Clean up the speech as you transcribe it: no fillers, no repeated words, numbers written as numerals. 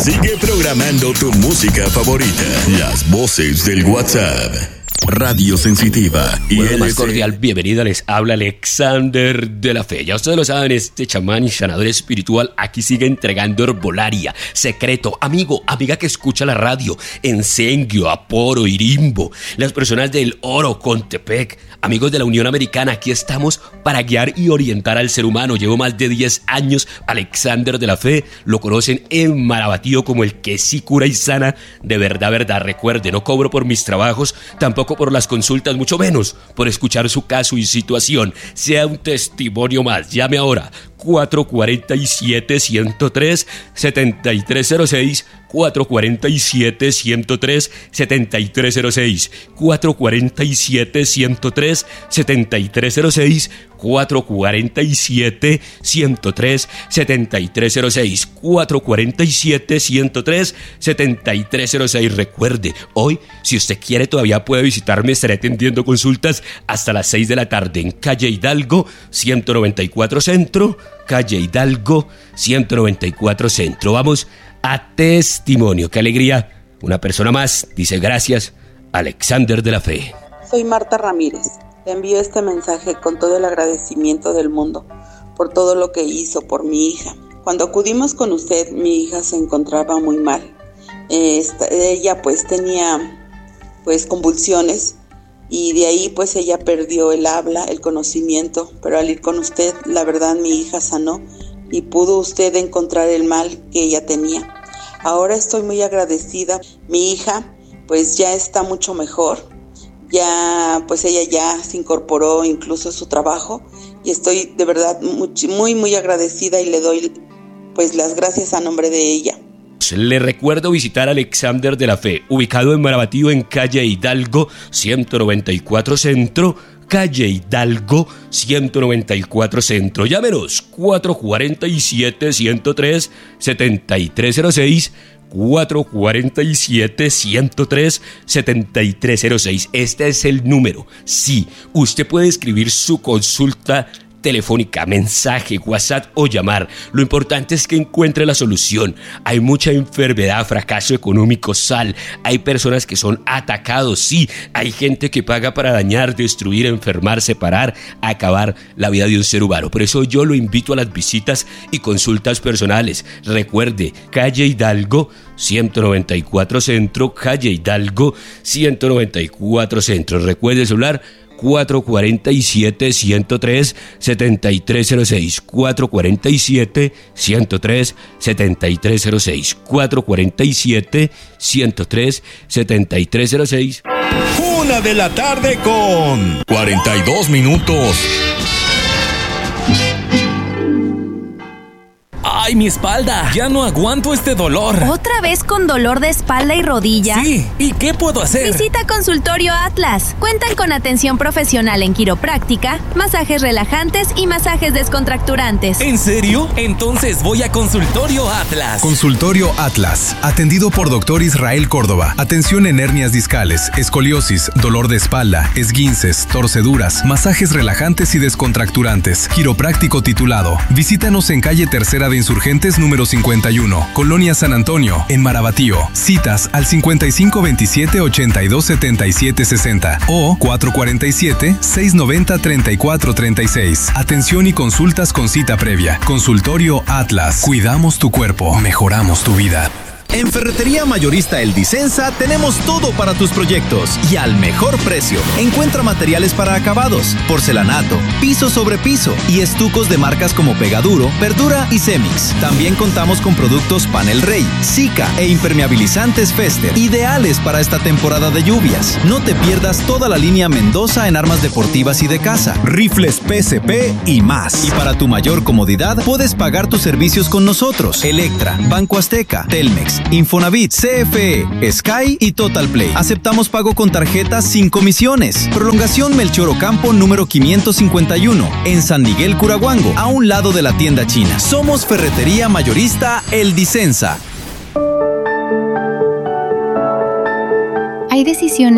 Sigue programando tu música favorita. Las voces del WhatsApp. Radio Sensitiva y bueno, más cordial bienvenida, les habla Alexander de la Fe. Ya ustedes lo saben, este chamán y sanador espiritual aquí sigue entregando herbolaria, secreto, amigo, amiga que escucha la radio, Encenguio, Aporo, Irimbo, las personas del Oro, Contepec, amigos de la Unión Americana, aquí estamos para guiar y orientar al ser humano. Llevo más de 10 años, Alexander de la Fe, lo conocen en Marabatío como el que sí cura y sana, de verdad, verdad. Recuerde, no cobro por mis trabajos, tampoco por las consultas, mucho menos por escuchar su caso y situación. Sea un testimonio más. Llame ahora 447-103-7306, 447-103-7306, 447-103-7306, 447-103-7306, 447-103-7306. Recuerde, hoy, si usted quiere, todavía puede visitarme. Estaré atendiendo consultas hasta las 6 de la tarde en calle Hidalgo, 194 Centro, calle Hidalgo, 194 Centro. Vamos a testimonio. ¡Qué alegría! Una persona más dice gracias, Alexander de la Fe. Soy Marta Ramírez. Le envío este mensaje con todo el agradecimiento del mundo por todo lo que hizo por mi hija. Cuando acudimos con usted, mi hija se encontraba muy mal. Ella pues tenía convulsiones y de ahí pues ella perdió el habla, el conocimiento, pero al ir con usted, la verdad mi hija sanó y pudo usted encontrar el mal que ella tenía. Ahora estoy muy agradecida. Mi hija pues ya está mucho mejor. Ya pues ella ya se incorporó incluso a su trabajo y estoy de verdad muy muy agradecida y le doy pues las gracias a nombre de ella. Le recuerdo visitar Alexander de la Fe, ubicado en Marabatío en calle Hidalgo 194 Centro, calle Hidalgo 194 Centro. Llámenos 447-103-7306, 447-103-7306. Este es el número. Sí, usted puede escribir su consulta telefónica, mensaje, WhatsApp o llamar. Lo importante es que encuentre la solución. Hay mucha enfermedad, fracaso económico, hay personas que son atacados, sí, hay gente que paga para dañar, destruir, enfermar, separar, acabar la vida de un ser humano. Por eso yo lo invito a las visitas y consultas personales. Recuerde, calle Hidalgo 194 Centro, calle Hidalgo 194 Centro. Recuerde el celular 447-103-7306, 447-103-7306, 447-103-7306. 1 de la tarde con 42 minutos. ¡Ay, mi espalda! Ya no aguanto este dolor. ¿Otra vez con dolor de espalda y rodilla? Sí, ¿y qué puedo hacer? Visita Consultorio Atlas. Cuentan con atención profesional en quiropráctica, masajes relajantes y masajes descontracturantes. ¿En serio? Entonces voy a Consultorio Atlas. Consultorio Atlas, atendido por Dr. Israel Córdoba. Atención en hernias discales, escoliosis, dolor de espalda, esguinces, torceduras, masajes relajantes y descontracturantes. Quiropráctico titulado. Visítanos en calle Tercera de Insurgentes número 51, Colonia San Antonio, en Marabatío. Citas al 5527-827760 o 447-690-3436. Atención y consultas con cita previa. Consultorio Atlas. Cuidamos tu cuerpo, mejoramos tu vida. En Ferretería Mayorista El Disensa tenemos todo para tus proyectos y al mejor precio. Encuentra materiales para acabados, porcelanato, piso sobre piso y estucos de marcas como Pegaduro, Verdura y Cemix. También contamos con productos Panel Rey, Sika e impermeabilizantes Fester, ideales para esta temporada de lluvias. No te pierdas toda la línea Mendoza en armas deportivas y de casa, rifles PSP y más. Y para tu mayor comodidad, puedes pagar tus servicios con nosotros. Electra, Banco Azteca, Telmex, Infonavit, CFE, Sky y Total Play. Aceptamos pago con tarjetas sin comisiones. Prolongación Melchor Ocampo número 551 en San Miguel Curahuango, a un lado de la tienda china. Somos Ferretería Mayorista El Disensa. Hay decisiones